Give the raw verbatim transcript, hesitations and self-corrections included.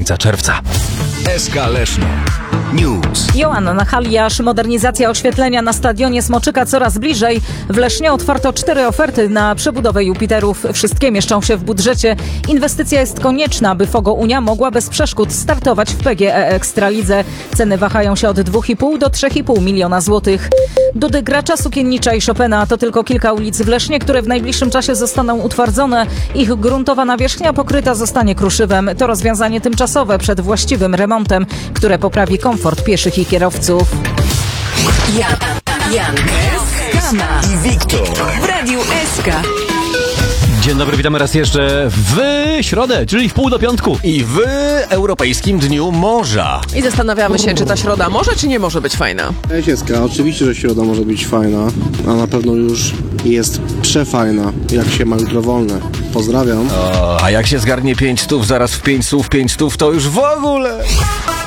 końca czerwca. S K Leszno. News. Joanna Haliasz. Modernizacja oświetlenia na stadionie Smoczyka coraz bliżej. W Lesznie otwarto cztery oferty na przebudowę Jupiterów. Wszystkie mieszczą się w budżecie. Inwestycja jest konieczna, by Fogo Unia mogła bez przeszkód startować w P G E Ekstralidze. Ceny wahają się od dwa i pół do trzy i pół miliona złotych. Dudy, Gracza, Sukiennicza i Chopina to tylko kilka ulic w Lesznie, które w najbliższym czasie zostaną utwardzone. Ich gruntowa nawierzchnia pokryta zostanie kruszywem. To rozwiązanie tymczasowe przed właściwym remontem, które poprawi komfort pieszych i kierowców. Jan, Jan, Skama I Wiktor w Radiu S K. Dzień dobry, witamy raz jeszcze w środę, czyli w pół do piątku. i w Europejskim Dniu Morza. I zastanawiamy się, czy ta środa może, czy nie może być fajna. Cześć, Eska. Oczywiście, że środa może być fajna, a na pewno już jest przefajna, jak się ma jutro wolne. Pozdrawiam. O, a jak się zgarnie pięć stów zaraz w pięć słów, pięć stów, to już w ogóle.